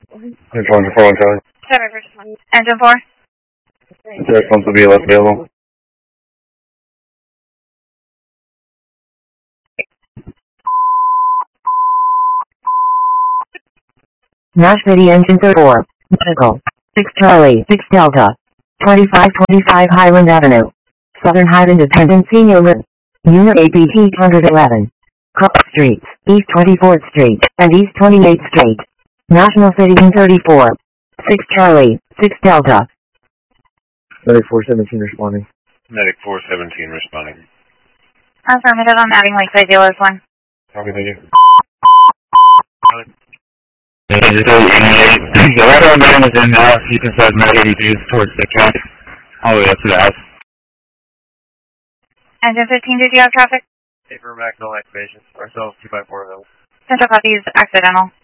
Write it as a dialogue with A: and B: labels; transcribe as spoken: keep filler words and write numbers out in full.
A: Engine four one Charlie.
B: Engine four.
A: Six wants to be less available.
C: Nash City Engine four. Medical. six Charlie. six Delta. twenty-five twenty-five Highland Avenue. Southern Heights Independent Senior Living. Unit A P T one eleven. Cross Streets, East twenty-fourth Street, and East twenty-eighth Street. National City in thirty-four. six Charlie. six Delta.
A: Medic four seventeen responding.
D: Medic four seventeen responding.
B: Affirmative, I'm adding Lakeside Dealers one.
A: Copy, thank you.
E: The radar man is in now. You can start Med eighty-two towards the track, all the way up to the house.
B: Engine fifteen, did you have traffic?
D: Paper Mac, no activation. Ourselves two by four available.
B: Central copies accidental.